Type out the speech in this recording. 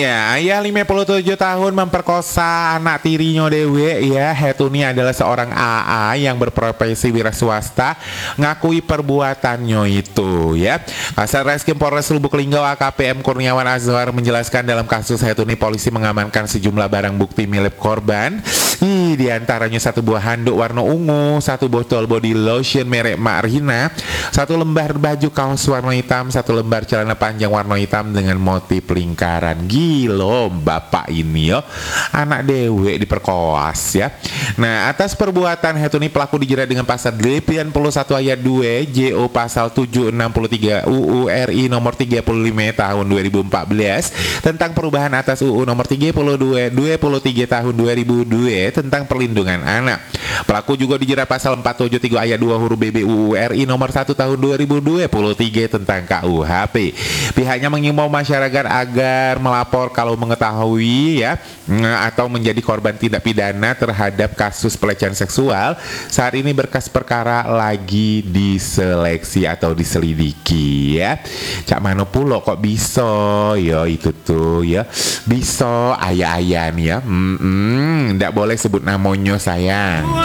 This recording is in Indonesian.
Ya, ayah 57 tahun memperkosa anak tirinya dewe ya. Hetuni adalah seorang AA yang berprofesi wira swasta, ngakui perbuatannya itu ya. Kasat Reskrim Polres Lubuk Linggau AKP M Kurniawan Azhar menjelaskan dalam kasus Hetuni polisi mengamankan sejumlah barang bukti milik korban. Di antaranya satu buah handuk warna ungu, satu botol body lotion merek Marina, satu lembar baju kaos warna hitam, satu lembar celana panjang warna hitam dengan motif lingkaran. Gilo bapak ini yo, anak dewe diperkoas ya. Nah, atas perbuatan Hetuni pelaku dijerat dengan pasal 81 ayat 2 JO pasal 763 UU RI nomor 35 tahun 2014 tentang perubahan atas UU nomor 23 tahun 2002 tentang perlindungan anak. Pelaku juga dijerat pasal 473 ayat 2 huruf BB UU RI nomor 1 tahun 2023 tentang KUHP. Pihaknya mengimbau masyarakat agar melapor kalau mengetahui ya atau menjadi korban tindak pidana terhadap kasus pelecehan seksual. Saat ini berkas perkara lagi diseleksi atau diselidiki ya. Cak mano pulo kok bisa ya itu tuh ya. Bisa ayah-ayah nih ya. Ndak boleh sebut namanya sayang.